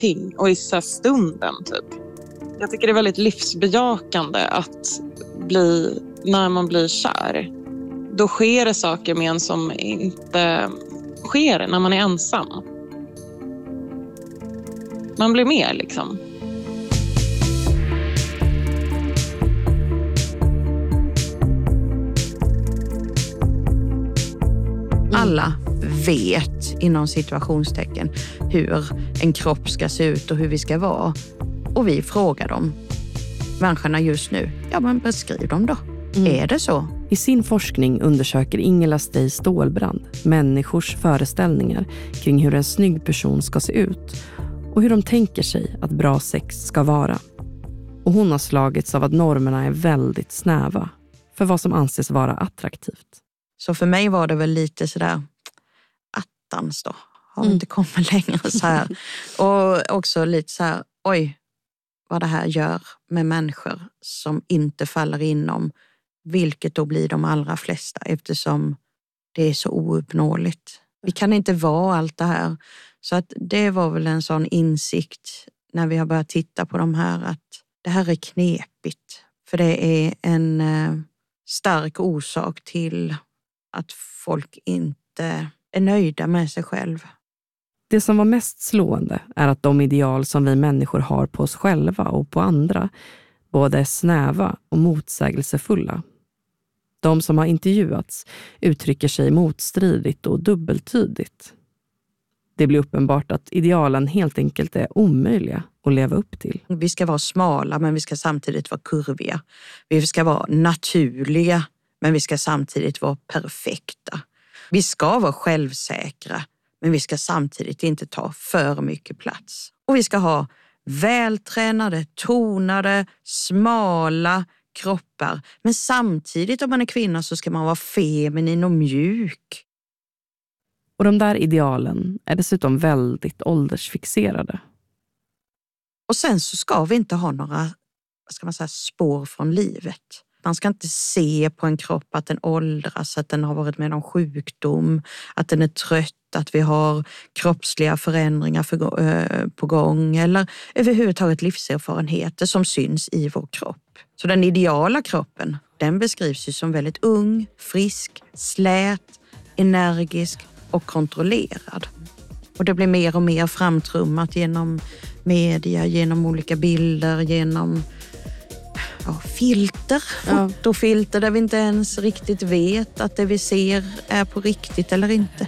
ting och i så här stunden typ. Jag tycker det är väldigt livsbejakande att när man blir kär. Då sker det saker med en som inte sker när man är ensam. Man blir med liksom. Alla vet inom situationstecken hur en kropp ska se ut och hur vi ska vara. Och vi frågar dem, människorna just nu, ja men beskriv dem då. Är det så? I sin forskning undersöker Ingela Stay Stålbrand människors föreställningar kring hur en snygg person ska se ut och hur de tänker sig att bra sex ska vara. Och hon har slagits av att normerna är väldigt snäva för vad som anses vara attraktivt. Så för mig var det väl lite sådär, attans då, har vi inte kommit längre så här. Och också lite så här, oj, vad det här gör med människor som inte faller inom, vilket då blir de allra flesta eftersom det är så ouppnåeligt. Vi kan inte vara allt det här. Så att det var väl en sån insikt när vi har börjat titta på de här, att det här är knepigt. För det är en stark orsak till att folk inte är nöjda med sig själv. Det som var mest slående är att de ideal som vi människor har på oss själva och på andra både är snäva och motsägelsefulla. De som har intervjuats uttrycker sig motstridigt och dubbeltydigt. Det blir uppenbart att idealen helt enkelt är omöjliga att leva upp till. Vi ska vara smala men vi ska samtidigt vara kurviga. Vi ska vara naturliga men vi ska samtidigt vara perfekta. Vi ska vara självsäkra men vi ska samtidigt inte ta för mycket plats. Och vi ska ha vältränade, tonade, smala kroppar. Men samtidigt om man är kvinna så ska man vara feminin och mjuk. Och de där idealen är dessutom väldigt åldersfixerade. Och sen så ska vi inte ha några, vad ska man säga, spår från livet. Man ska inte se på en kropp att den åldras, att den har varit med om sjukdom, att den är trött, att vi har kroppsliga förändringar på gång eller överhuvudtaget livserfarenheter som syns i vår kropp. Så den ideala kroppen, den beskrivs ju som väldigt ung, frisk, slät, energisk och kontrollerad. Och det blir mer och mer framtrummat genom media, genom olika bilder, genom filter, fotofilter där vi inte ens riktigt vet att det vi ser är på riktigt eller inte.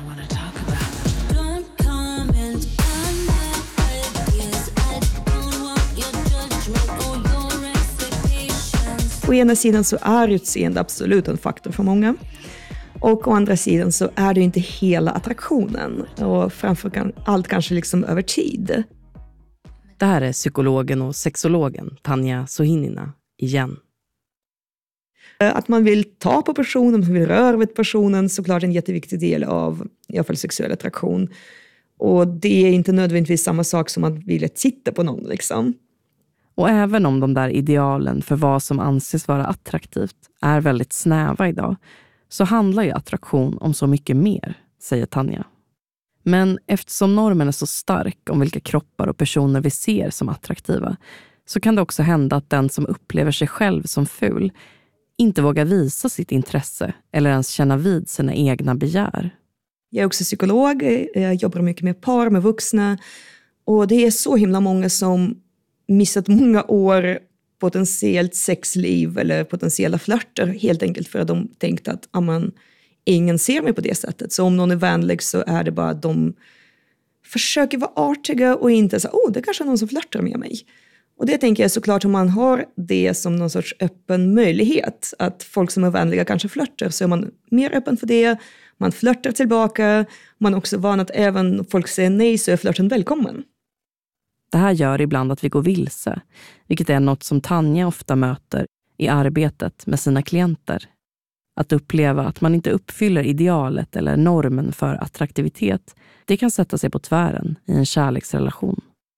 Å ena sidan så är utseende absolut en faktor för många. Och å andra sidan så är det inte hela attraktionen. Och framför allt kanske liksom över tid. Det här är psykologen och sexologen Tanja Sohinina igen. Att man vill ta på personen, man vill röra vid personen, såklart en jätteviktig del av i alla fall sexuell attraktion. Och det är inte nödvändigtvis samma sak som att vilja titta på någon liksom. Och även om de där idealen för vad som anses vara attraktivt är väldigt snäva idag, så handlar ju attraktion om så mycket mer, säger Tanja. Men eftersom normen är så stark om vilka kroppar och personer vi ser som attraktiva, så kan det också hända att den som upplever sig själv som ful inte vågar visa sitt intresse eller ens känna vid sina egna begär. Jag är också psykolog, jag jobbar mycket med par, med vuxna. Och det är så himla många som missat många år potentiellt sexliv eller potentiella flörter helt enkelt för att de tänkte att ingen ser mig på det sättet. Så om någon är vänlig så är det bara att de försöker vara artiga och inte så, det kanske är någon som flörtar med mig. Och det tänker jag såklart om man har det som någon sorts öppen möjlighet. Att folk som är vänliga kanske flörtar, så är man mer öppen för det. Man flörtar tillbaka. Man är också van att även om folk säger nej så är flörten välkommen. Det här gör ibland att vi går vilse, vilket är något som Tanja ofta möter i arbetet med sina klienter. Att uppleva att man inte uppfyller idealet eller normen för attraktivitet, det kan sätta sig på tvären i en kärleksrelation.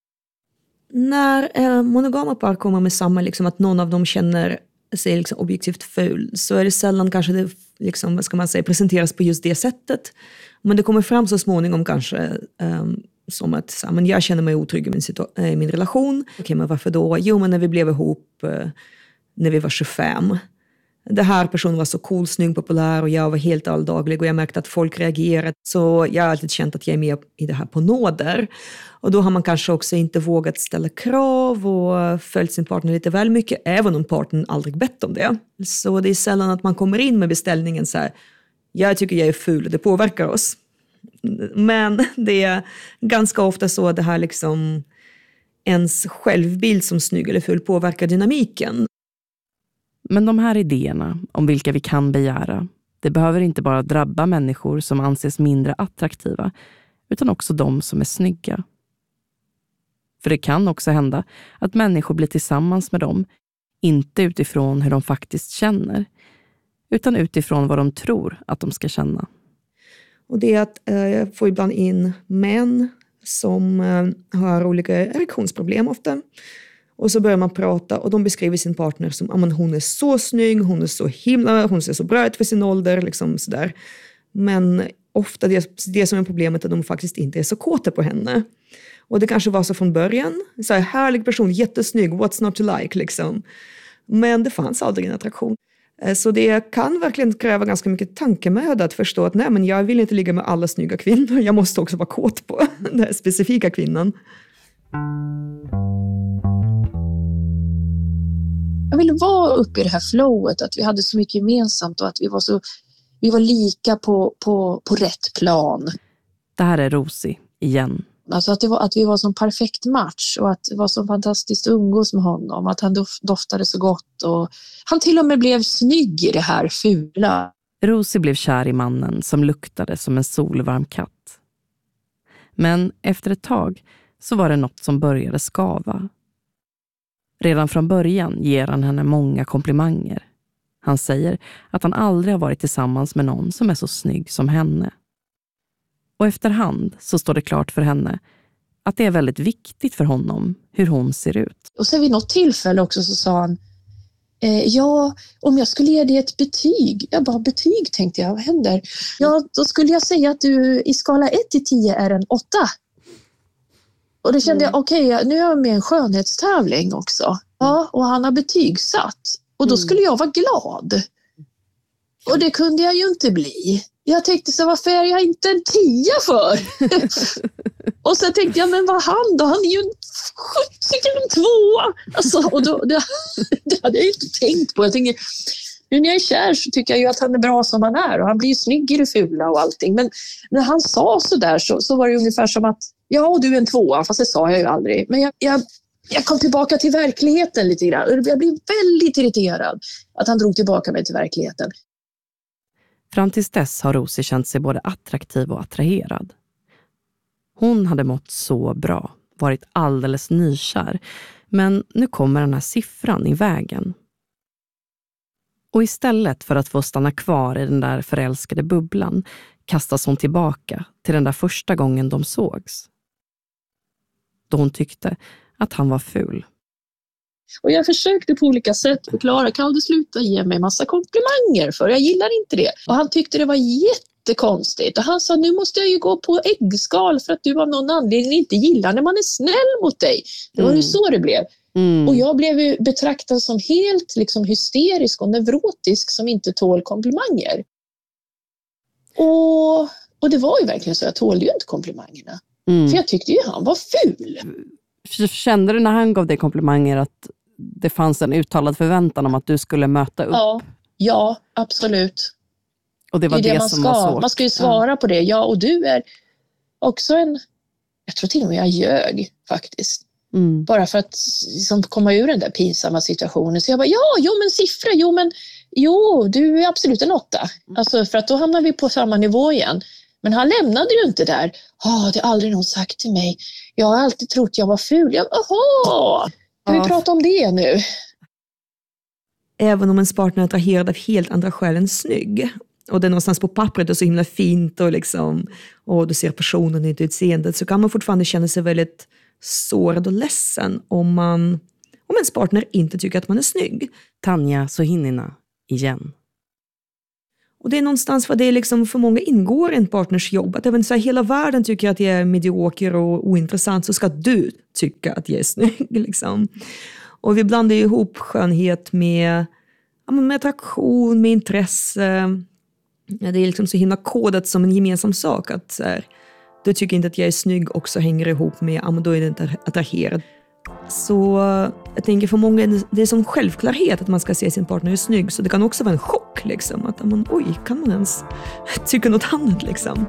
När monogama par kommer med samma, liksom, att någon av dem känner sig liksom objektivt ful, så är det sällan kanske det liksom, vad ska man säga, presenteras på just det sättet. Men det kommer fram så småningom kanske som att så här, men jag känner mig otrygg i min relation. Okej, men varför då? Jo, men när vi blev ihop när vi var 25. Det här personen var så cool, snygg, populär och jag var helt alldaglig och jag märkte att folk reagerade. Så jag har alltid känt att jag är med i det här på nåder. Och då har man kanske också inte vågat ställa krav och följt sin partner lite väl mycket, även om partnern aldrig bett om det. Så det är sällan att man kommer in med beställningen så här, jag tycker jag är ful och det påverkar oss. Men det är ganska ofta så att det här liksom ens självbild som snygg eller ful påverkar dynamiken. Men de här idéerna om vilka vi kan begära, det behöver inte bara drabba människor som anses mindre attraktiva, utan också de som är snygga. För det kan också hända att människor blir tillsammans med dem, inte utifrån hur de faktiskt känner, utan utifrån vad de tror att de ska känna. Och det är att jag får ibland in män som har olika erektionsproblem ofta. Och så börjar man prata och de beskriver sin partner som hon är så snygg, hon är så himla, hon ser så bra ut för sin ålder. Liksom sådär. Men ofta det som är problemet är att de faktiskt inte är så kåta på henne. Och det kanske var så från början. Så här, härlig person, jättesnygg, what's not to like liksom. Men det fanns aldrig en attraktion. Så det kan verkligen kräva ganska mycket tankemöda att förstå att nej, men jag vill inte ligga med alla snygga kvinnor. Jag måste också vara kåt på den här specifika kvinnan. Jag ville vara uppe i det här flowet, att vi hade så mycket gemensamt och att vi var lika på rätt plan. Det här är Rosie igen. Alltså att vi var som perfekt match och att det var så fantastiskt att umgås med honom. Att han doftade så gott och han till och med blev snygg i det här fula. Rosie blev kär i mannen som luktade som en solvarm katt. Men efter ett tag så var det något som började skava. Redan från början ger han henne många komplimanger. Han säger att han aldrig har varit tillsammans med någon som är så snygg som henne. Och efterhand så står det klart för henne att det är väldigt viktigt för honom hur hon ser ut. Och sen vid något tillfälle också så sa han, ja, om jag skulle ge dig ett betyg. Jag bara, betyg tänkte jag, vad händer? Ja, då skulle jag säga att du i skala 1-10 är en 8. Och då kände jag, okej, nu är jag med i en skönhetstävling också. Ja, och han har betygsatt. Och då skulle jag vara glad. Och det kunde jag ju inte bli. Jag tänkte så, varför är jag inte en 10 för? Och så tänkte jag, men vad han då? Han är ju en 2. Alltså, och det hade jag ju inte tänkt på. Jag tänkte, nu när jag är kär så tycker jag ju att han är bra som han är. Och han blir ju snygg i det fula och allting. Men när han sa så där så var det ungefär som att, ja, du är en 2, fast det sa jag ju aldrig. Men jag kom tillbaka till verkligheten lite grann. Jag blev väldigt irriterad att han drog tillbaka mig till verkligheten. Fram tills dess har Rosie känt sig både attraktiv och attraherad. Hon hade mått så bra, varit alldeles nykär. Men nu kommer den här siffran i vägen. Och istället för att få stanna kvar i den där förälskade bubblan kastas hon tillbaka till den där första gången de sågs. Då hon tyckte att han var ful. Och jag försökte på olika sätt förklara, kan du sluta ge mig massa komplimanger för jag gillar inte det. Och han tyckte det var jättekonstigt. Och han sa, nu måste jag ju gå på äggskal för att du av någon anledning inte gillar när man är snäll mot dig. Det var ju så det blev. Och jag blev ju betraktad som helt liksom hysterisk och neurotisk som inte tål komplimanger. Och det var ju verkligen så, jag tålde ju inte komplimangerna. För jag tyckte ju han var ful. Kände du när han gav dig komplimanger att det fanns en uttalad förväntan om att du skulle möta upp? Ja, absolut. Och det var det som var svårt. Man ska ju svara på det. Ja, och du är också jag tror till och med jag ljög faktiskt. Bara för att liksom komma ur den där pinsamma situationen. Så jag bara, men siffra, du är absolut en 8. Alltså för att då hamnar vi på samma nivå igen. Men han lämnade ju inte där. Det har aldrig någon sagt till mig. Jag har alltid trott jag var ful. Kan vi prata om det nu? Även om ens partner är attraherad av helt andra skäl än snygg. Och det är någonstans på pappret och så himla fint. Och du ser personen i ett utseendet. Så kan man fortfarande känna sig väldigt sårad och ledsen om ens partner inte tycker att man är snygg. Tanja Sohinina igen. Och det är någonstans vad det är liksom för många ingår i en partners jobb. Att även så här, hela världen tycker att jag är medioker och ointressant, så ska du tycka att jag är snygg. Liksom. Och vi blandar ihop skönhet med attraktion, med intresse. Ja, det är liksom så himla kodat som en gemensam sak. Att så här, du tycker inte att jag är snygg också hänger ihop med att då är du inte attraherad. Så jag tänker för många det är som självklarhet att man ska se sin partner är snygg. Så det kan också vara en chock liksom. Att oj, kan man ens tycka något annat liksom?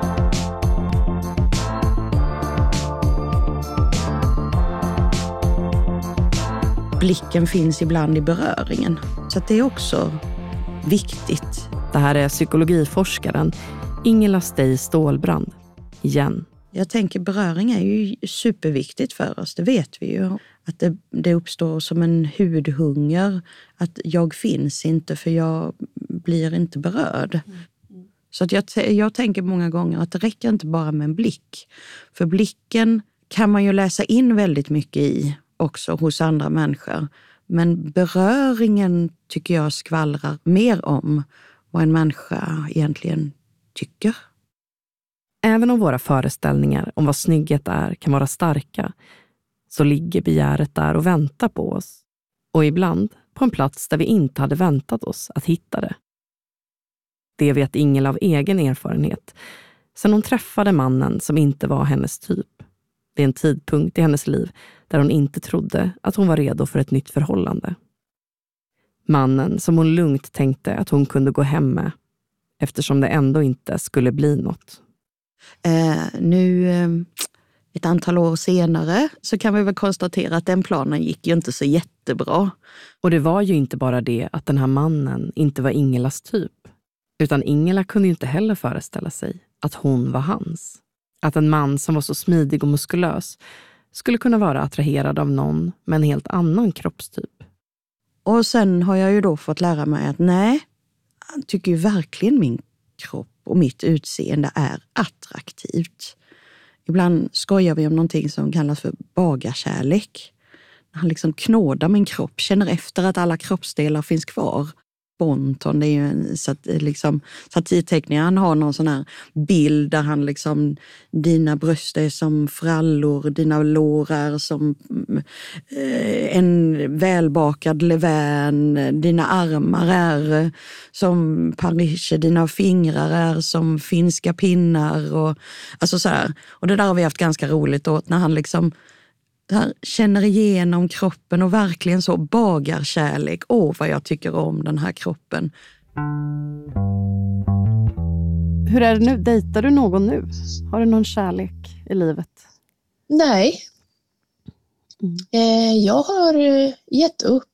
Blicken finns ibland i beröringen. Så att det är också viktigt. Det här är psykologiforskaren Ingela Stay Stålbrand. Igen. Jag tänker beröring är ju superviktigt för oss, det vet vi ju. Att det uppstår som en hudhunger, att jag finns inte för jag blir inte berörd. Så att jag tänker många gånger att det räcker inte bara med en blick. För blicken kan man ju läsa in väldigt mycket i också hos andra människor. Men beröringen tycker jag skvallrar mer om vad en människa egentligen tycker. Även om våra föreställningar om vad snygghet är kan vara starka, så ligger begäret där och väntar på oss. Och ibland på en plats där vi inte hade väntat oss att hitta det. Det vet Ingela av egen erfarenhet, sen hon träffade mannen som inte var hennes typ. Det är en tidpunkt i hennes liv där hon inte trodde att hon var redo för ett nytt förhållande. Mannen som hon lugnt tänkte att hon kunde gå hem med, eftersom det ändå inte skulle bli något. Nu ett antal år senare så kan vi väl konstatera att den planen gick ju inte så jättebra. Och det var ju inte bara det att den här mannen inte var Ingelas typ. Utan Ingela kunde ju inte heller föreställa sig att hon var hans. Att en man som var så smidig och muskulös skulle kunna vara attraherad av någon med en helt annan kroppstyp. Och sen har jag ju då fått lära mig att nej, han tycker ju verkligen min kropp och mitt utseende är attraktivt. Ibland skojar vi om någonting som kallas för bagarkärlek. Han liksom knådar min kropp, känner efter att alla kroppsdelar finns kvar. Bonton, det är ju en satirteckning. Han har någon sån här bild där han liksom, dina bröst är som frallor, dina lår är som en välbakad levain, dina armar är som Paris, dina fingrar är som finska pinnar och alltså så här. Och det där har vi haft ganska roligt åt när han liksom känner igenom kroppen och verkligen så bagarkärlek. Vad jag tycker om den här kroppen. Hur är det nu? Dejtar du någon nu? Har du någon kärlek i livet? Nej. Jag har gett upp.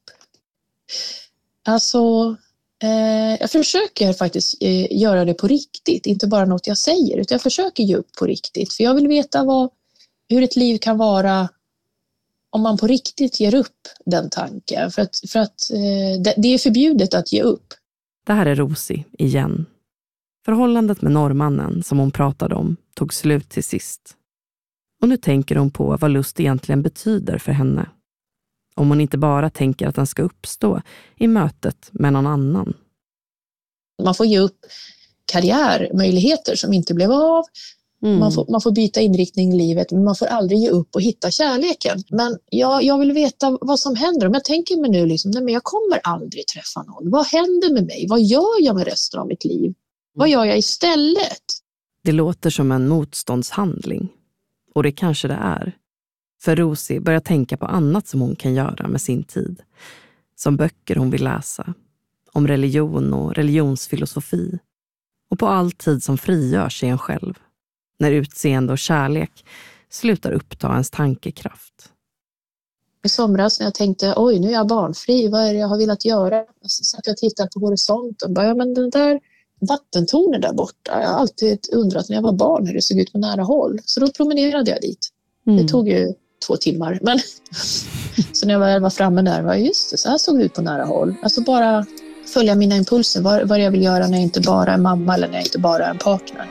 Alltså, jag försöker faktiskt göra det på riktigt. Inte bara något jag säger, utan jag försöker ge upp på riktigt. För jag vill veta hur ett liv kan vara om man på riktigt ger upp den tanken. För att det är förbjudet att ge upp. Det här är Rosie igen. Förhållandet med norrmannen som hon pratade om tog slut till sist. Och nu tänker hon på vad lust egentligen betyder för henne. Om hon inte bara tänker att den ska uppstå i mötet med någon annan. Man får ge upp karriärmöjligheter som inte blev av. Man får byta inriktning i livet, men man får aldrig ge upp och hitta kärleken. Men jag vill veta vad som händer. Om jag tänker mig nu, liksom, nej, men jag kommer aldrig träffa någon. Vad händer med mig? Vad gör jag med resten av mitt liv? Vad gör jag istället? Det låter som en motståndshandling. Och det kanske det är. För Rosie börjar tänka på annat som hon kan göra med sin tid. Som böcker hon vill läsa. Om religion och religionsfilosofi. Och på all tid som frigörs i en själv. När utseende och kärlek slutar uppta ens tankekraft. I somras när jag tänkte, oj, nu är jag barnfri, vad är det jag har velat göra? Så att jag tittade på horisonten, bara, ja, men den där vattentornen där borta, jag har alltid undrat när jag var barn hur det såg ut på nära håll. Så då promenerade jag dit. Det tog ju 2 timmar, men så när jag väl var framme där, var just det, så här såg det ut på nära håll. Alltså bara följa mina impulser, vad jag vill göra när jag inte bara är mamma eller när jag inte bara är en partner.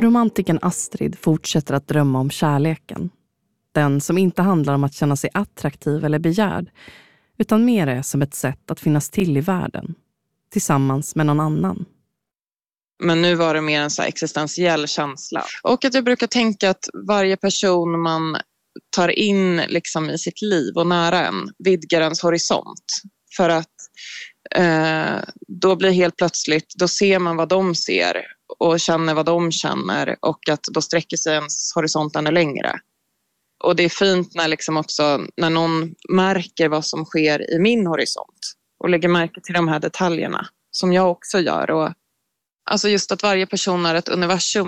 Romantiken Astrid fortsätter att drömma om kärleken. Den som inte handlar om att känna sig attraktiv eller begärd, utan mer är som ett sätt att finnas till i världen, tillsammans med någon annan. Men nu var det mer en så här existentiell känsla. Och att jag brukar tänka att varje person man tar in liksom i sitt liv och nära en vidgar ens horisont. För att då blir helt plötsligt, då ser man vad de ser och känner vad de känner, och att då sträcker sig ens horisont ännu längre. Och det är fint när liksom också när någon märker vad som sker i min horisont och lägger märke till de här detaljerna som jag också gör. Och alltså just att varje person är ett universum.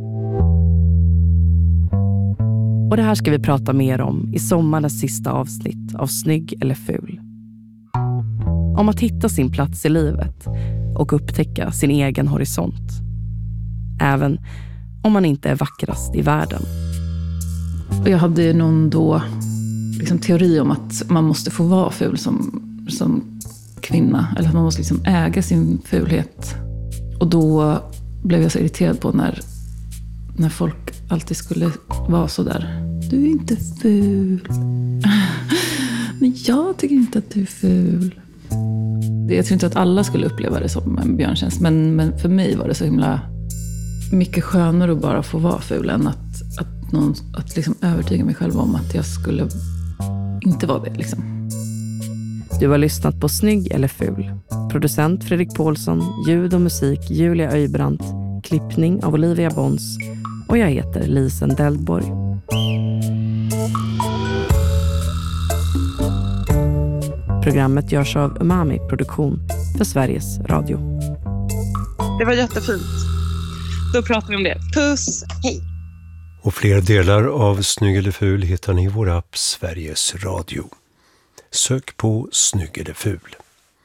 Och det här ska vi prata mer om i sommarens sista avsnitt av Snygg eller ful. Om att hitta sin plats i livet och upptäcka sin egen horisont. Även om man inte är vackrast i världen. Och jag hade någon då liksom teori om att man måste få vara ful som kvinna. Eller att man måste liksom äga sin fulhet. Och då blev jag så irriterad på när folk alltid skulle vara så där. Du är inte ful. Men jag tycker inte att du är ful. Jag tror inte att alla skulle uppleva det som en björntjänst. Men för mig var det så himla mycket skönare att bara få vara ful än att liksom övertyga mig själv om att jag skulle inte vara det liksom. Du har lyssnat på Snygg eller ful. Producent Fredrik Paulsson, ljud och musik Julia Öjbrandt, klippning av Olivia Bons, och jag heter Lisen Deldborg. Programmet görs av Umami Produktion för Sveriges Radio. Det var jättefint. Då pratar vi om det. Puss, hej! Och fler delar av Snygg eller ful hittar ni i vår app Sveriges Radio. Sök på Snygg eller ful.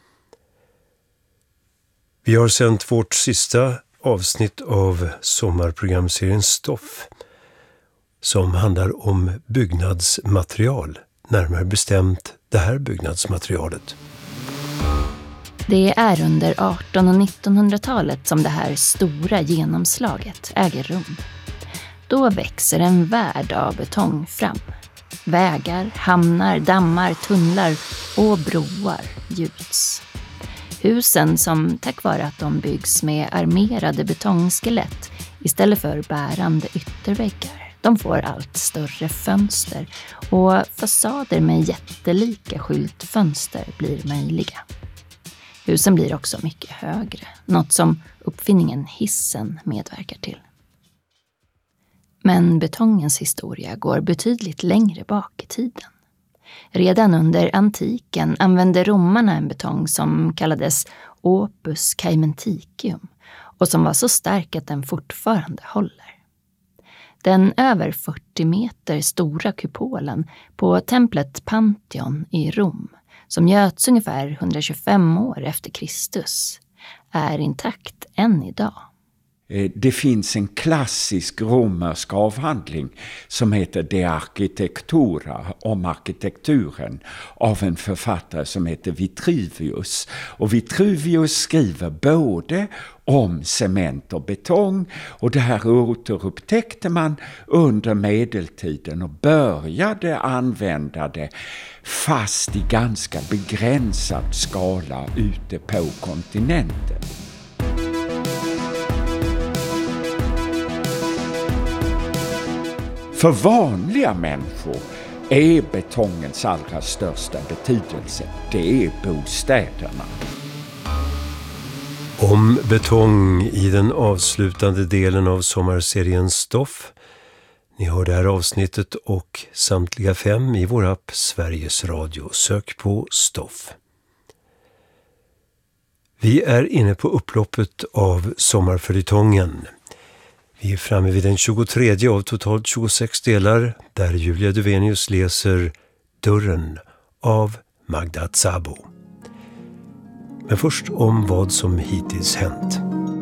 Vi har sänt vårt sista avsnitt av sommarprogramserien Stoff, som handlar om byggnadsmaterial, närmare bestämt det här byggnadsmaterialet. Det är under 1800- och 1900-talet som det här stora genomslaget äger rum. Då växer en värld av betong fram. Vägar, hamnar, dammar, tunnlar och broar gjuts. Husen, som tack vare att de byggs med armerade betongskelett istället för bärande ytterväggar, de får allt större fönster, och fasader med jättelika skyltfönster blir möjliga. Husen blir också mycket högre, något som uppfinningen hissen medverkar till. Men betongens historia går betydligt längre bak i tiden. Redan under antiken använde romarna en betong som kallades opus caementicum och som var så stark att den fortfarande håller. Den över 40 meter stora kupolen på templet Pantheon i Rom, som göts ungefär 125 år efter Kristus, är intakt än idag. Det finns en klassisk romersk avhandling som heter De Architectura, om arkitekturen, av en författare som heter Vitruvius. Och Vitruvius skriver både om cement och betong, och det här återupptäckte man under medeltiden och började använda det, fast i ganska begränsad skala ute på kontinenten. För vanliga människor är betongens allra största betydelse, det är bostäderna. Om betong i den avslutande delen av sommarserien Stoff. Ni hör det här avsnittet och samtliga 5 i vår app Sveriges Radio. Sök på Stoff. Vi är inne på upploppet av sommarföljetongen. Vi är framme vid den 23 av totalt 26 delar, där Julia Duvenius läser Dörren av Magda Szabo. Men först om vad som hittills hänt.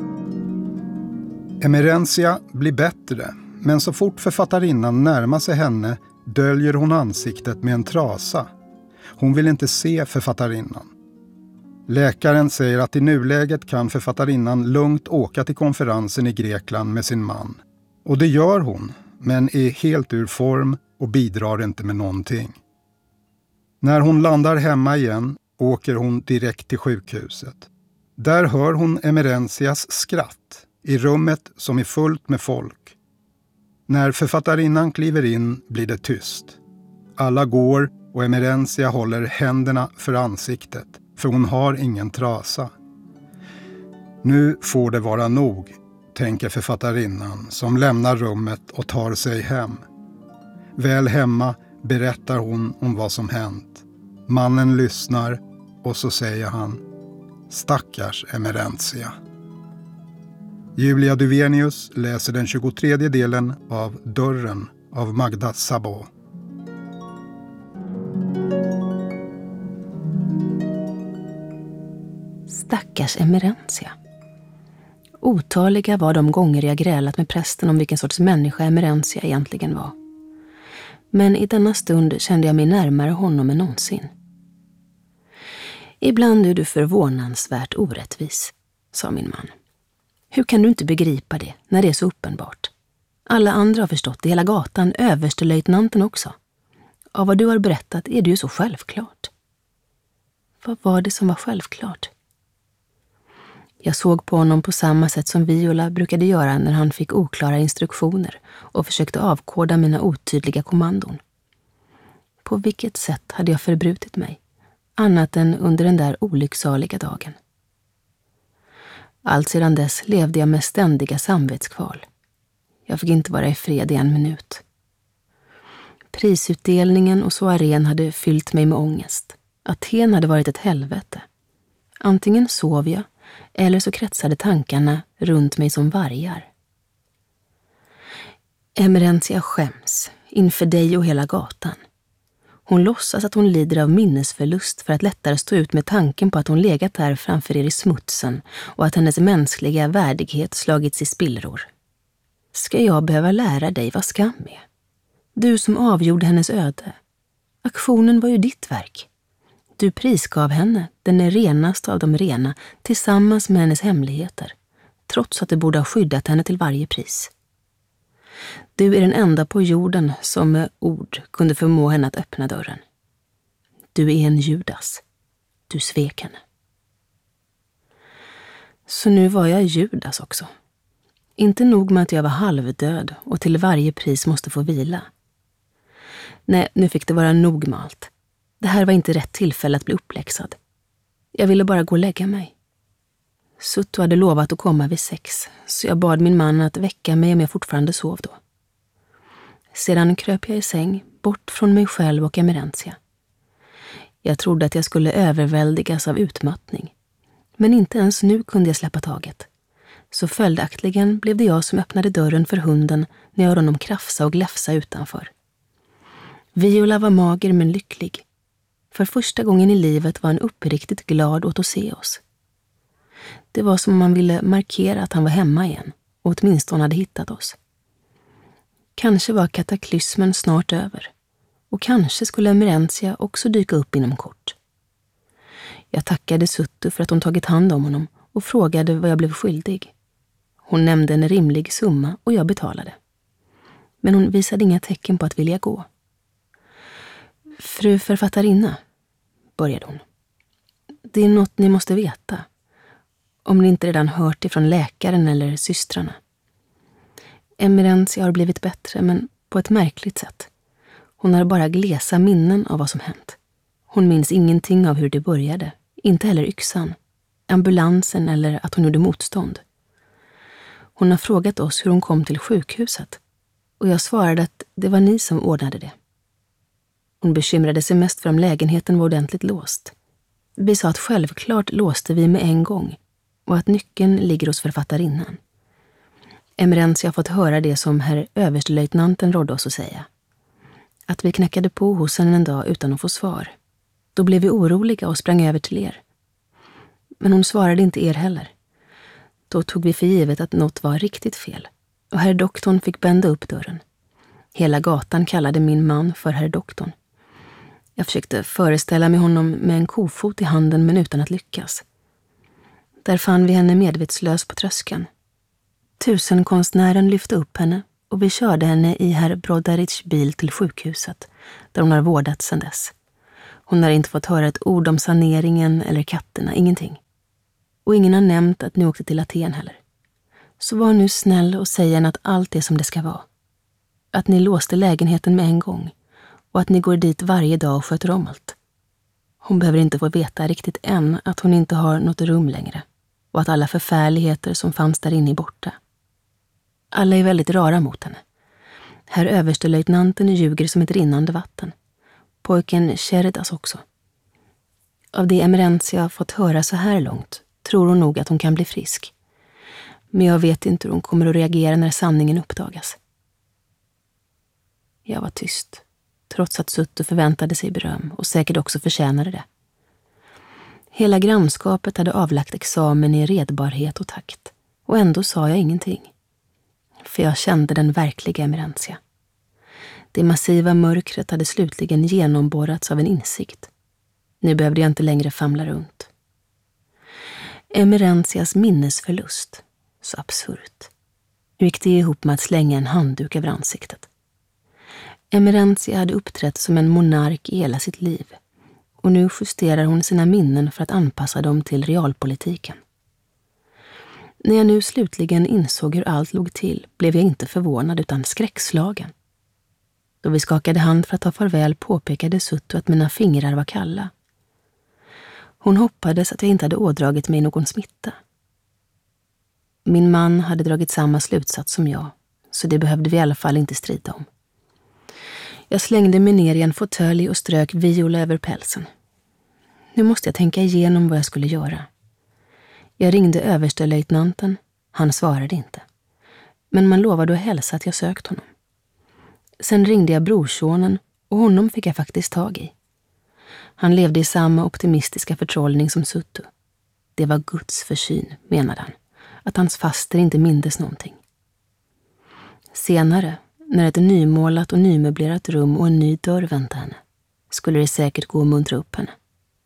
Emerencia blir bättre, men så fort författarinnan närmar sig henne döljer hon ansiktet med en trasa. Hon vill inte se författarinnan. Läkaren säger att i nuläget kan författarinnan lugnt åka till konferensen i Grekland med sin man. Och det gör hon, men är helt ur form och bidrar inte med någonting. När hon landar hemma igen åker hon direkt till sjukhuset. Där hör hon Emerencias skratt i rummet som är fullt med folk. När författarinnan kliver in blir det tyst. Alla går och Emerencia håller händerna för ansiktet, för hon har ingen trasa. Nu får det vara nog, tänker författarinnan som lämnar rummet och tar sig hem. Väl hemma berättar hon om vad som hänt. Mannen lyssnar och så säger han: stackars Emerencia. Julia Duvenius läser den 23:e delen av Dörren av Magda Szabó. Stackars Emerencia. Otaliga var de gånger jag grälat med prästen om vilken sorts människa Emerencia egentligen var. Men i denna stund kände jag mig närmare honom än någonsin. Ibland är du förvånansvärt orättvis, sa min man. Hur kan du inte begripa det när det är så uppenbart? Alla andra har förstått det, hela gatan, överstelöjtnanten också. Av vad du har berättat är det ju så självklart. Vad var det som var självklart? Jag såg på honom på samma sätt som Viola brukade göra när han fick oklara instruktioner och försökte avkoda mina otydliga kommandon. På vilket sätt hade jag förbrutit mig, annat än under den där olycksaliga dagen? Allt sedan dess levde jag med ständiga samvetskval. Jag fick inte vara i fred i en minut. Prisutdelningen och soarén hade fyllt mig med ångest. Aten hade varit ett helvete. Antingen sov jag, eller så kretsade tankarna runt mig som vargar. Emerencia skäms inför dig och hela gatan. Hon låtsas att hon lider av minnesförlust för att lättare stå ut med tanken på att hon legat där framför er i smutsen och att hennes mänskliga värdighet slagits i spillror. Ska jag behöva lära dig vad skam är? Du som avgjorde hennes öde. Aktionen var ju ditt verk. Du prisgav henne, den renaste av de rena, tillsammans med hennes hemligheter, trots att du borde ha skyddat henne till varje pris. Du är den enda på jorden som med ord kunde förmå henne att öppna dörren. Du är en Judas. Du svek henne. Så nu var jag Judas också. Inte nog med att jag var halvdöd och till varje pris måste få vila. Nej, nu fick det vara nog med allt. Det här var inte rätt tillfälle att bli uppläxad. Jag ville bara gå och lägga mig. Sutto hade lovat att komma vid 6, så jag bad min man att väcka mig om jag fortfarande sov då. Sedan kröp jag i säng, bort från mig själv och Emerencia. Jag trodde att jag skulle överväldigas av utmattning. Men inte ens nu kunde jag släppa taget. Så följaktligen blev det jag som öppnade dörren för hunden när jag hörde honom krafsa och gläfsa utanför. Viola var mager men lycklig. För första gången i livet var han uppriktigt glad åt att se oss. Det var som om man ville markera att han var hemma igen och åtminstone hade hittat oss. Kanske var kataklysmen snart över och kanske skulle Emerencia också dyka upp inom kort. Jag tackade Sutto för att hon tagit hand om honom och frågade vad jag blev skyldig. Hon nämnde en rimlig summa och jag betalade. Men hon visade inga tecken på att vilja gå. Fru författarinna, började hon. Det är något ni måste veta. Om ni inte redan hört ifrån läkaren eller systrarna. Emerencia har blivit bättre, men på ett märkligt sätt. Hon har bara glesa minnen av vad som hänt. Hon minns ingenting av hur det började. Inte heller yxan, ambulansen eller att hon gjorde motstånd. Hon har frågat oss hur hon kom till sjukhuset. Och jag svarade att det var ni som ordnade det. Hon bekymrade sig mest för om lägenheten var ordentligt låst. Vi sa att självklart låste vi med en gång och att nyckeln ligger hos författarinnan. Emerencia har fått höra det som herr överstelöjtnanten rådde oss att säga. Att vi knackade på hos henne en dag utan att få svar. Då blev vi oroliga och sprang över till er. Men hon svarade inte er heller. Då tog vi för givet att något var riktigt fel. Och herr doktorn fick bända upp dörren. Hela gatan kallade min man för herr doktorn. Jag försökte föreställa mig honom med en kofot i handen men utan att lyckas. Där fann vi henne medvetslös på tröskeln. Tusenkonstnären lyfte upp henne och vi körde henne i herr Broderichs bil till sjukhuset där hon har vårdats sedan dess. Hon har inte fått höra ett ord om saneringen eller katterna, ingenting. Och ingen har nämnt att ni åkte till Aten heller. Så var nu snäll och säg henne att allt är som det ska vara. Att ni låste lägenheten med en gång och att ni går dit varje dag och sköter om allt. Hon behöver inte få veta riktigt än att hon inte har något rum längre och att alla förfärligheter som fanns där inne är borta. Alla är väldigt rara mot henne. Herr överstelöjtnanten ljuger som ett rinnande vatten. Pojken Sheridas också. Av det Emerentia har fått höra så här långt tror hon nog att hon kan bli frisk. Men jag vet inte hur hon kommer att reagera när sanningen uppdagas. Jag var tyst, trots att Suttu förväntade sig beröm och säkert också förtjänade det. Hela grannskapet hade avlagt examen i redbarhet och takt, och ändå sa jag ingenting. För jag kände den verkliga Emerentia. Det massiva mörkret hade slutligen genomborrats av en insikt. Nu behövde jag inte längre famla runt. Emerentias minnesförlust, så absurt. Hur gick det ihop med att slänga en handduk över ansiktet? Emerentia hade uppträtt som en monark i hela sitt liv, och nu justerar hon sina minnen för att anpassa dem till realpolitiken. När jag nu slutligen insåg hur allt låg till blev jag inte förvånad utan skräckslagen. Då vi skakade hand för att ta farväl påpekade Suttu att mina fingrar var kalla. Hon hoppades att jag inte hade ådragit mig någon smitta. Min man hade dragit samma slutsats som jag, så det behövde vi i alla fall inte strida om. Jag slängde mig ner i en fåtölj och strök Viola över pälsen. Nu måste jag tänka igenom vad jag skulle göra. Jag ringde överstelöjtnanten, han svarade inte. Men man lovade att hälsa att jag sökt honom. Sen ringde jag brorsonen och honom fick jag faktiskt tag i. Han levde i samma optimistiska förtrollning som Suttu. Det var Guds försyn, menade han, att hans faster inte mindes någonting. Senare, när ett nymålat och nymöblerat rum och en ny dörr väntade henne, skulle det säkert gå att muntra upp henne.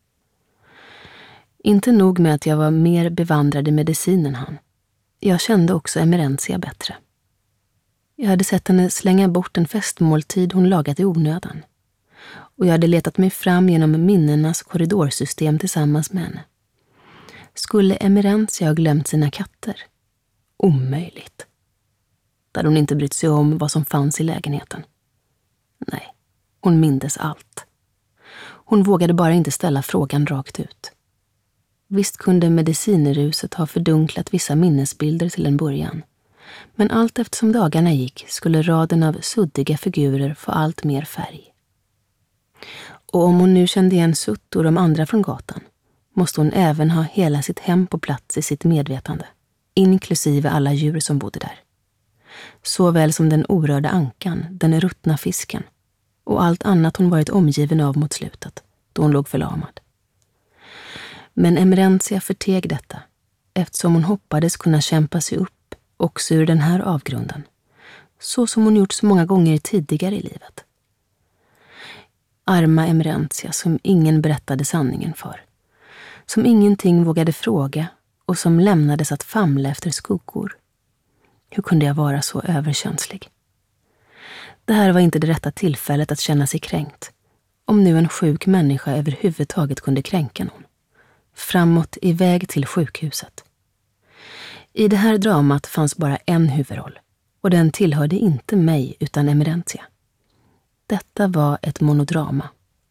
Inte nog med att jag var mer bevandrad i medicin än han. Jag kände också Emerentia bättre. Jag hade sett henne slänga bort en festmåltid hon lagat i onödan. Och jag hade letat mig fram genom minnenas korridorsystem tillsammans med henne. Skulle Emerentia ha glömt sina katter? Omöjligt. Där hon inte brytt sig om vad som fanns i lägenheten. Nej, hon mindes allt. Hon vågade bara inte ställa frågan rakt ut. Visst kunde medicineruset ha fördunklat vissa minnesbilder till en början. Men allt eftersom dagarna gick skulle raden av suddiga figurer få allt mer färg. Och om hon nu kände igen Suttu och de andra från gatan måste hon även ha hela sitt hem på plats i sitt medvetande, inklusive alla djur som bodde där. Såväl som den orörda ankan, den ruttna fisken och allt annat hon varit omgiven av mot slutet, då hon låg förlamad. Men Emerentia förteg detta, eftersom hon hoppades kunna kämpa sig upp också ur den här avgrunden, så som hon gjort så många gånger tidigare i livet. Arma Emerentia som ingen berättade sanningen för, som ingenting vågade fråga och som lämnades att famla efter skuggor. Hur kunde jag vara så överkänslig? Det här var inte det rätta tillfället att känna sig kränkt, om nu en sjuk människa överhuvudtaget kunde kränka någon. Framåt i väg till sjukhuset. I det här dramat fanns bara en huvudroll, och den tillhörde inte mig utan Emerentia. Detta var ett monodrama.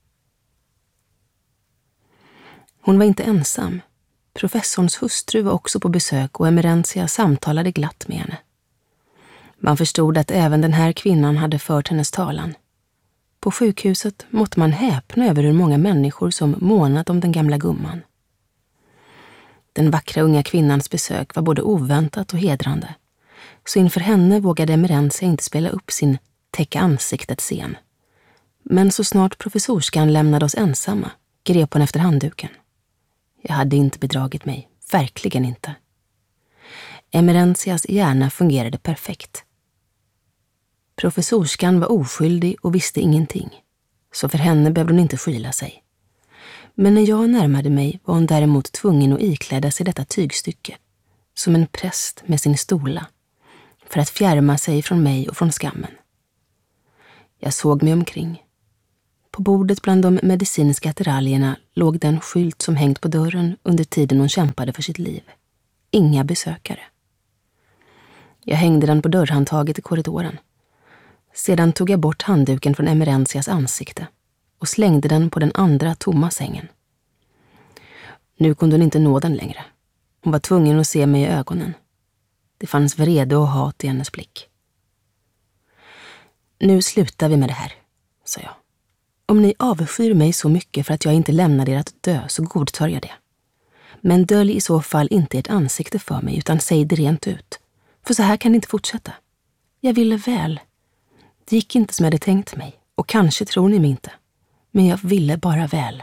Hon var inte ensam. Professorns hustru var också på besök och Emerentia samtalade glatt med henne. Man förstod att även den här kvinnan hade fört hennes talan. På sjukhuset måtte man häpna över hur många människor som månat om den gamla gumman. Den vackra unga kvinnans besök var både oväntat och hedrande, så inför henne vågade Emerentia inte spela upp sin täcka ansiktet-scen. Men så snart professorskan lämnade oss ensamma grep hon efter handduken. Jag hade inte bedragit mig, verkligen inte. Emerentias hjärna fungerade perfekt. Professorskan var oskyldig och visste ingenting, så för henne behövde hon inte skyla sig. Men när jag närmade mig var hon däremot tvungen att ikläda sig detta tygstycke, som en präst med sin stola, för att fjärma sig från mig och från skammen. Jag såg mig omkring. På bordet bland de medicinska attiraljerna låg den skylt som hängt på dörren under tiden hon kämpade för sitt liv. Inga besökare. Jag hängde den på dörrhandtaget i korridoren. Sedan tog jag bort handduken från Emerenzias ansikte och slängde den på den andra tomma sängen. Nu kunde hon inte nå den längre. Hon var tvungen att se mig i ögonen. Det fanns vrede och hat i hennes blick. Nu slutar vi med det här, sa jag. Om ni avskyr mig så mycket för att jag inte lämnar er att dö så godtar jag det. Men dölj i så fall inte ert ansikte för mig utan säg det rent ut. För så här kan det inte fortsätta. Jag ville väl. Det gick inte som jag hade tänkt mig och kanske tror ni mig inte. Men jag ville bara väl.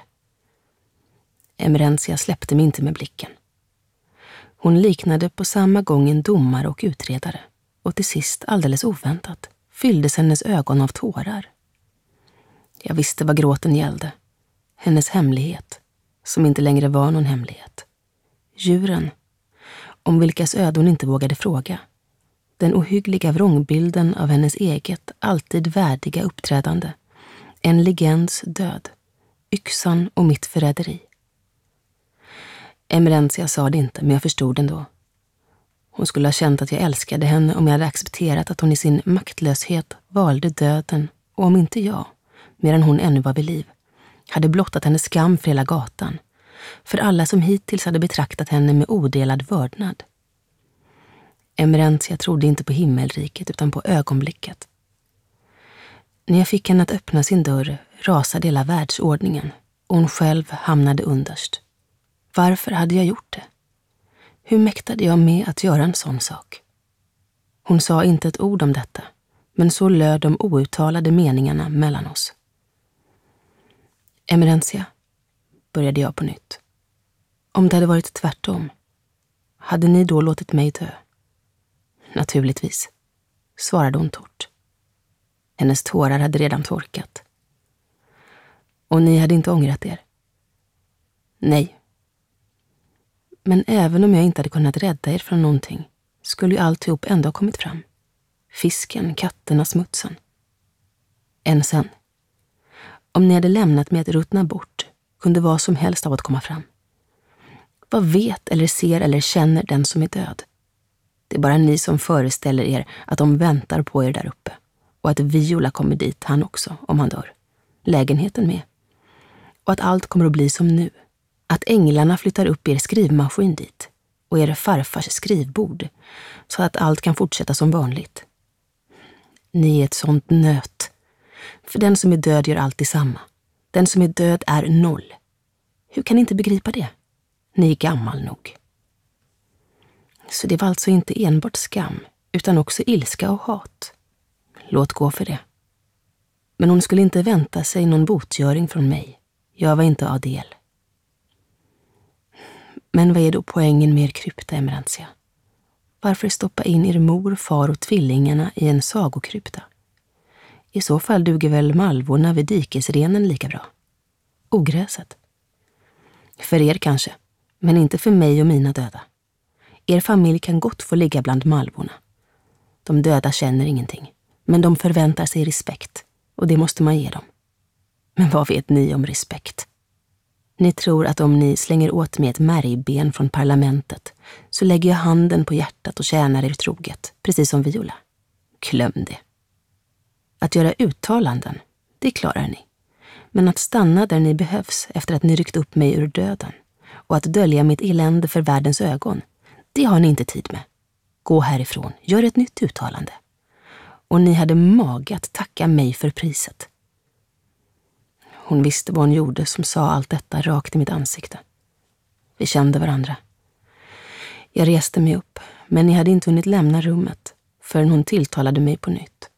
Emerenzia släppte mig inte med blicken. Hon liknade på samma gång en domare och utredare och till sist, alldeles oväntat, fylldes hennes ögon av tårar. Jag visste vad gråten gällde. Hennes hemlighet, som inte längre var någon hemlighet. Djuren, om vilkas öde hon inte vågade fråga. Den ohyggliga vrångbilden av hennes eget, alltid värdiga uppträdande. En legends död. Yxan och mitt förräderi. Emerenzia sa det inte, men jag förstod ändå. Hon skulle ha känt att jag älskade henne om jag hade accepterat att hon i sin maktlöshet valde döden och om inte jag, medan hon ännu var vid liv, hade blottat hennes skam för hela gatan, för alla som hittills hade betraktat henne med odelad vördnad. Emerenzia trodde inte på himmelriket utan på ögonblicket. När jag fick henne att öppna sin dörr rasade hela världsordningen och hon själv hamnade underst. Varför hade jag gjort det? Hur mäktade jag med att göra en sån sak? Hon sa inte ett ord om detta, men så löd de outtalade meningarna mellan oss. Emerenzia, började jag på nytt. Om det hade varit tvärtom, hade ni då låtit mig dö? Naturligtvis, svarade hon torrt. Hennes tårar hade redan torkat. Och ni hade inte ångrat er? Nej. Men även om jag inte hade kunnat rädda er från någonting skulle ju alltihop ändå ha kommit fram. Fisken, katterna, smutsen. Än sen. Om ni hade lämnat mig att ruttna bort kunde vad som helst av att komma fram. Vad vet eller ser eller känner den som är död? Det är bara ni som föreställer er att de väntar på er där uppe. Och att Viola kommer dit, han också, om han dör. Lägenheten med. Och att allt kommer att bli som nu. Att änglarna flyttar upp er skrivmaskin dit. Och er farfars skrivbord. Så att allt kan fortsätta som vanligt. Ni är ett sånt nöt. För den som är död gör alltid samma. Den som är död är noll. Hur kan ni inte begripa det? Ni är gammal nog. Så det var alltså inte enbart skam, utan också ilska och hat. Låt gå för det. Men hon skulle inte vänta sig någon botgöring från mig. Jag var inte Adel. Men vad är då poängen med er krypta, Emerenzia? Varför stoppa in er mor, far och tvillingarna i en sagokrypta? I så fall duger väl malvorna vid dikesrenen lika bra. Ogräset. För er kanske, men inte för mig och mina döda. Er familj kan gott få ligga bland malvorna. De döda känner ingenting, men de förväntar sig respekt, och det måste man ge dem. Men vad vet ni om respekt? Ni tror att om ni slänger åt mig ett märgben från parlamentet så lägger jag handen på hjärtat och tjänar er troget, precis som Viola. Glöm det. Att göra uttalanden, det klarar ni. Men att stanna där ni behövs efter att ni ryckt upp mig ur döden och att dölja mitt elände för världens ögon, det har ni inte tid med. Gå härifrån, gör ett nytt uttalande. Och ni hade mage att tacka mig för priset. Hon visste vad hon gjorde som sa allt detta rakt i mitt ansikte. Vi kände varandra. Jag reste mig upp, men ni hade inte hunnit lämna rummet förrän hon tilltalade mig på nytt.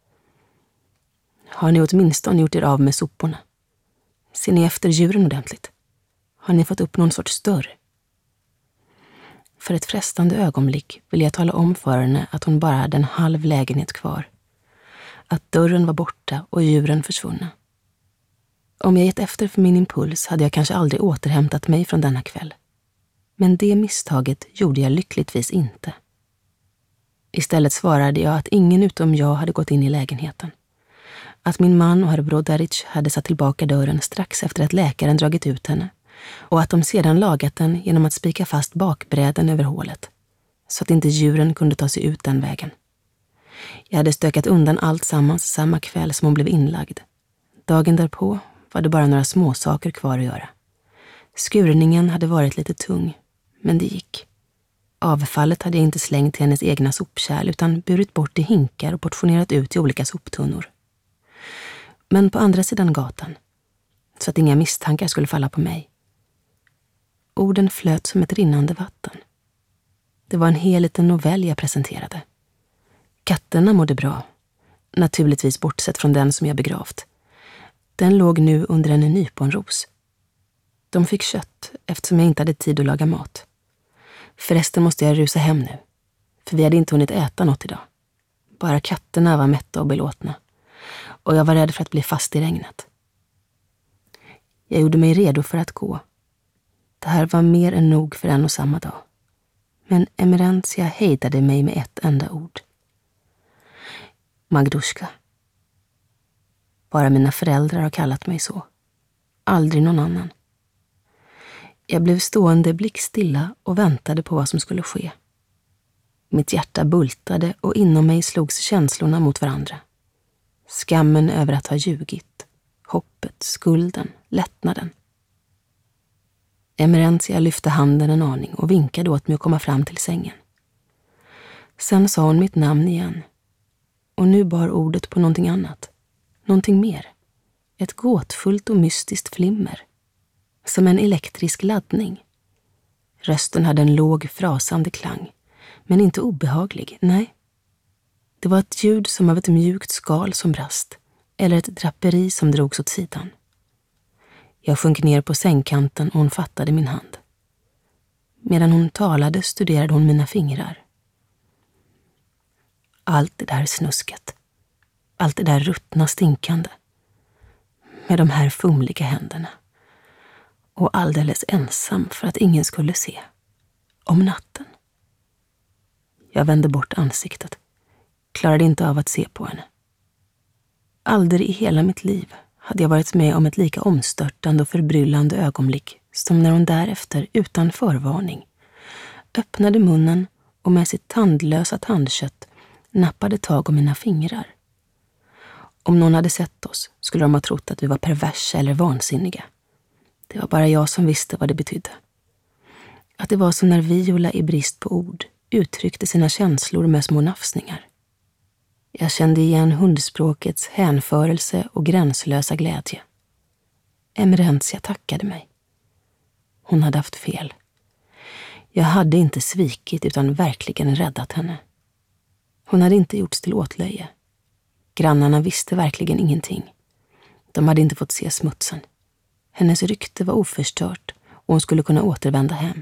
Har ni åtminstone gjort er av med soporna? Ser ni efter djuren ordentligt? Har ni fått upp någon sorts dörr? För ett frestande ögonblick ville jag tala om för henne att hon bara hade en halv lägenhet kvar. Att dörren var borta och djuren försvunna. Om jag gett efter för min impuls hade jag kanske aldrig återhämtat mig från denna kväll. Men det misstaget gjorde jag lyckligtvis inte. Istället svarade jag att ingen utom jag hade gått in i lägenheten. Att min man och herr Brodaric hade satt tillbaka dörren strax efter att läkaren dragit ut henne och att de sedan lagat den genom att spika fast bakbräden över hålet så att inte djuren kunde ta sig ut den vägen. Jag hade stökat undan allt samma kväll som hon blev inlagd. Dagen därpå var det bara några småsaker kvar att göra. Skurningen hade varit lite tung, men det gick. Avfallet hade jag inte slängt till hennes egna sopkärl utan burit bort i hinkar och portionerat ut i olika soptunnor. Men på andra sidan gatan, så att inga misstankar skulle falla på mig. Orden flöt som ett rinnande vatten. Det var en hel liten novell jag presenterade. Katterna mådde bra, naturligtvis bortsett från den som jag begravt. Den låg nu under en nyponros. De fick kött eftersom jag inte hade tid att laga mat. Förresten måste jag rusa hem nu, för vi hade inte hunnit äta något idag. Bara katterna var mätta och belåtna, och jag var rädd för att bli fast i regnet. Jag gjorde mig redo för att gå. Det här var mer än nog för en och samma dag. Men Emerentia hejdade mig med ett enda ord. Magdushka. Bara mina föräldrar har kallat mig så. Aldrig någon annan. Jag blev stående blickstilla och väntade på vad som skulle ske. Mitt hjärta bultade och inom mig slogs känslorna mot varandra. Skammen över att ha ljugit. Hoppet, skulden, lättnaden. Emerentia lyfte handen en aning och vinkade åt mig att komma fram till sängen. Sen sa hon mitt namn igen. Och nu bar ordet på någonting annat. Någonting mer. Ett gåtfullt och mystiskt flimmer. Som en elektrisk laddning. Rösten hade en låg, frasande klang. Men inte obehaglig, nej. Det var ett ljud som av ett mjukt skal som brast. Eller ett draperi som drogs åt sidan. Jag sjönk ner på sängkanten och hon fattade min hand. Medan hon talade studerade hon mina fingrar. Allt det där snusket. Allt det där ruttna stinkande. Med de här fumliga händerna. Och alldeles ensam för att ingen skulle se. Om natten. Jag vände bort ansiktet. Klarade inte av att se på henne. Aldrig i hela mitt liv hade jag varit med om ett lika omstörtande och förbryllande ögonblick som när hon därefter, utan förvarning, öppnade munnen och med sitt tandlösa tandkött nappade tag om mina fingrar. Om någon hade sett oss skulle de ha trott att vi var perversa eller vansinniga. Det var bara jag som visste vad det betydde. Att det var som när Viola i brist på ord uttryckte sina känslor med små nafsningar. Jag kände igen hundspråkets hänförelse och gränslösa glädje. Emerentia tackade mig. Hon hade haft fel. Jag hade inte svikit utan verkligen räddat henne. Hon hade inte gjorts till åtlöje. Grannarna visste verkligen ingenting. De hade inte fått se smutsen. Hennes rykte var oförstört och hon skulle kunna återvända hem.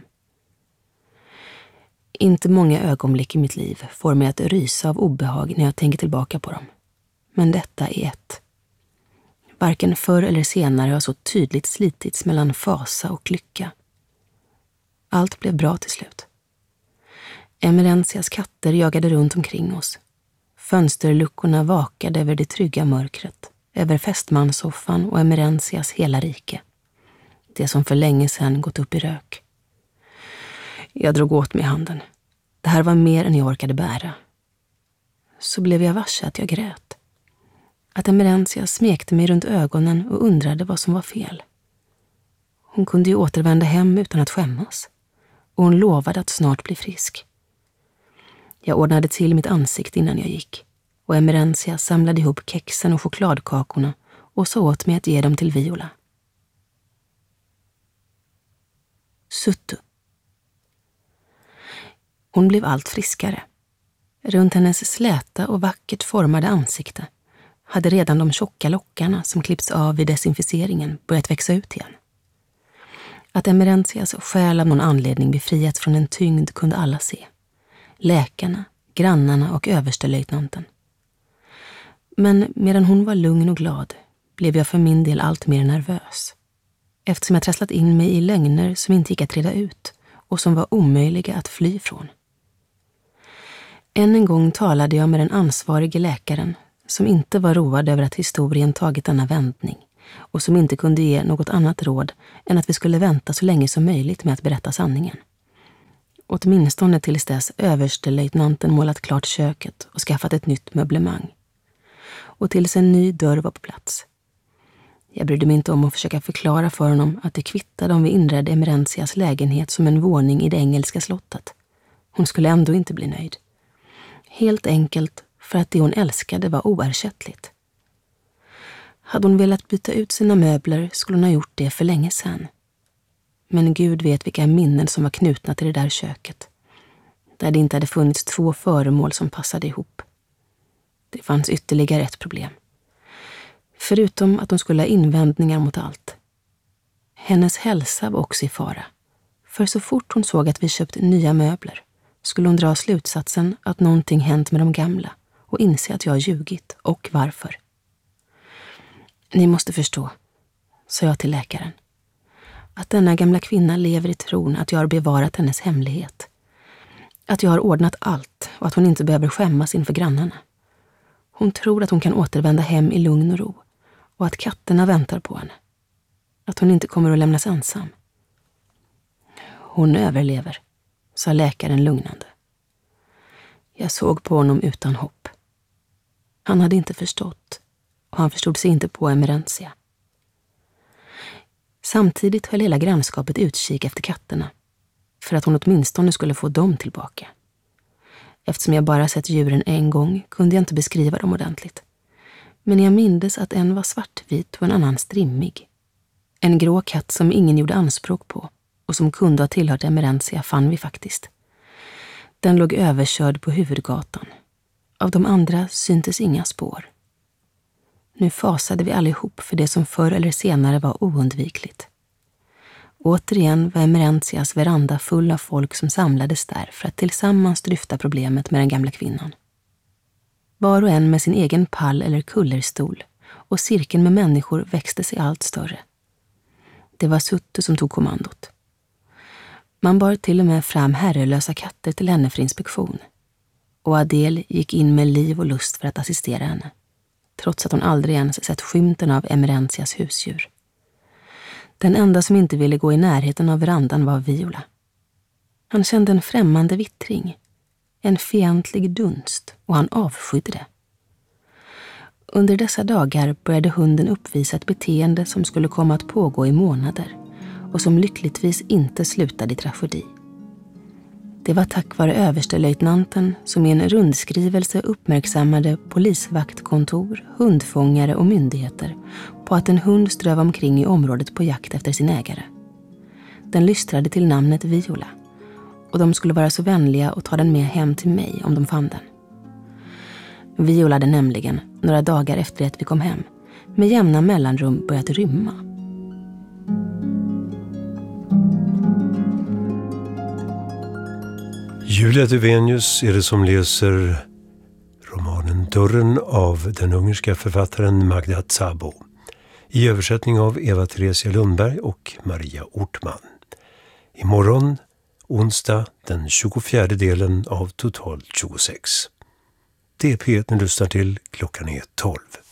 Inte många ögonblick i mitt liv får mig att rysa av obehag när jag tänker tillbaka på dem. Men detta är ett. Varken förr eller senare har så tydligt slitits mellan fasa och lycka. Allt blev bra till slut. Emerentias katter jagade runt omkring oss. Fönsterluckorna vakade över det trygga mörkret, över fästmanssoffan och Emerentias hela rike. Det som för länge sedan gått upp i rök. Jag drog åt mig handen. Det här var mer än jag orkade bära. Så blev jag varse att jag grät. Att Emerentia smekte mig runt ögonen och undrade vad som var fel. Hon kunde ju återvända hem utan att skämmas. Och hon lovade att snart bli frisk. Jag ordnade till mitt ansikte innan jag gick. Och Emerentia samlade ihop kexen och chokladkakorna och sa åt mig att ge dem till Viola. Suttu. Hon blev allt friskare. Runt hennes släta och vackert formade ansikte hade redan de tjocka lockarna som klippts av vid desinficeringen börjat växa ut igen. Att Emerentias själ av någon anledning befriats från en tyngd kunde alla se. Läkarna, grannarna och överstelöjtnanten. Men medan hon var lugn och glad blev jag för min del allt mer nervös. Eftersom jag trasslat in mig i lögner som inte gick att reda ut och som var omöjliga att fly från. Än en gång talade jag med den ansvarige läkaren som inte var road över att historien tagit denna vändning och som inte kunde ge något annat råd än att vi skulle vänta så länge som möjligt med att berätta sanningen. Åtminstone tills dess överstelöjtnanten målat klart köket och skaffat ett nytt möblemang. Och tills en ny dörr var på plats. Jag brydde mig inte om att försöka förklara för honom att det kvittade om vi inredde Emerentias lägenhet som en våning i det engelska slottet. Hon skulle ändå inte bli nöjd. Helt enkelt för att det hon älskade var oersättligt. Hade hon velat byta ut sina möbler skulle hon ha gjort det för länge sedan. Men Gud vet vilka minnen som var knutna till det där köket. Där det inte hade funnits 2 föremål som passade ihop. Det fanns ytterligare ett problem. Förutom att hon skulle ha invändningar mot allt. Hennes hälsa var också i fara. För så fort hon såg att vi köpt nya möbler skulle hon dra slutsatsen att någonting hänt med de gamla och inse att jag ljugit och varför. Ni måste förstå, sa jag till läkaren, att denna gamla kvinna lever i tron att jag har bevarat hennes hemlighet. Att jag har ordnat allt och att hon inte behöver skämmas inför grannarna. Hon tror att hon kan återvända hem i lugn och ro och att katterna väntar på henne. Att hon inte kommer att lämnas ensam. Hon överlever, sa läkaren lugnande. Jag såg på honom utan hopp. Han hade inte förstått och han förstod sig inte på Emerentia. Samtidigt höll hela grannskapet utkik efter katterna för att hon åtminstone skulle få dem tillbaka. Eftersom jag bara sett djuren en gång kunde jag inte beskriva dem ordentligt. Men jag mindes att en var svartvit och en annan strimmig. En grå katt som ingen gjorde anspråk på och som kunde ha tillhört Emerentia fann vi faktiskt. Den låg överkörd på huvudgatan. Av de andra syntes inga spår. Nu fasade vi allihop för det som förr eller senare var oundvikligt. Återigen var Emerentias veranda full av folk som samlades där för att tillsammans dryfta problemet med den gamla kvinnan. Var och en med sin egen pall eller kullerstol och cirkeln med människor växte sig allt större. Det var Sutte som tog kommandot. Man bar till och med fram herrelösa katter till henne för inspektion. Och Adele gick in med liv och lust för att assistera henne, trots att hon aldrig ens sett skymten av Emerentias husdjur. Den enda som inte ville gå i närheten av verandan var Viola. Han kände en främmande vittring, en fientlig dunst, och han avskydde det. Under dessa dagar började hunden uppvisa ett beteende som skulle komma att pågå i månader och som lyckligtvis inte slutade i tragedi. Det var tack vare överstelöjtnanten som i en rundskrivelse uppmärksammade polisvaktkontor, hundfångare och myndigheter på att en hund ströv omkring i området på jakt efter sin ägare. Den lystrade till namnet Viola och de skulle vara så vänliga att ta den med hem till mig om de fann den. Viola hade nämligen, några dagar efter att vi kom hem, med jämna mellanrum börjat rymma. Julia Duvenius är det som läser romanen Dörren av den ungerska författaren Magda Szabo i översättning av Eva-Theresia Lundberg och Maria Ortman. Imorgon, onsdag, den 24 delen av totalt 26. Det är P1 ni lyssnar till, klockan är 12.